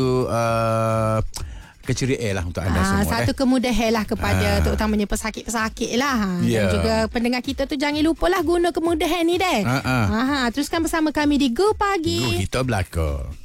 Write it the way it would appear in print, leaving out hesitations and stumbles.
keceriaan lah untuk anda semua. Satu kemudahan lah kepada terutamanya pesakit-pesakit lah. Dan juga pendengar kita tu jangan lupalah guna kemudahan ni deh. Teruskan bersama kami di Go Pagi. Go Kita Belakang.